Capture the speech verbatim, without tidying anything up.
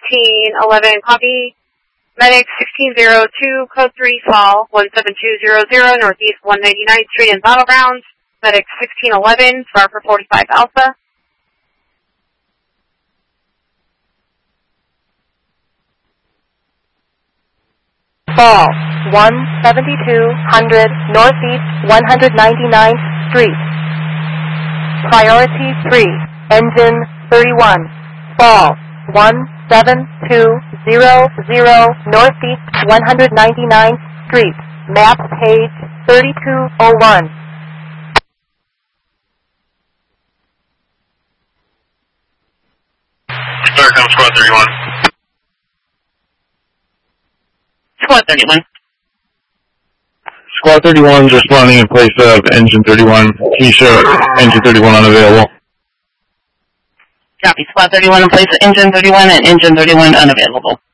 sixteen eleven, copy. Medic sixteen oh two, code three, fall, one seven two zero zero, Northeast one ninety-ninth Street in Battlegrounds. Medic sixteen eleven, STAR for forty-five Alpha. Fall, one seventy-two hundred, Northeast one ninety-ninth Street. Priority three, engine thirty-one. Fall, one seven two zero zero, Northeast one ninety-ninth Street. Map page thirty-two oh one. Starcom Squad thirty-one. Squad thirty-one. Squad thirty-one is responding in place of Engine thirty-one. Keisha, Engine thirty-one unavailable. Copy. Squad thirty-one in place of Engine thirty-one and Engine thirty-one unavailable.